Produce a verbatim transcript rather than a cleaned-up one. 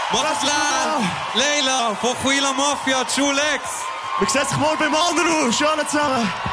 Machslan, Leila, von Quila Mafia, Julex. Wir sehen sich morgen beim anderen. Schön zusammen.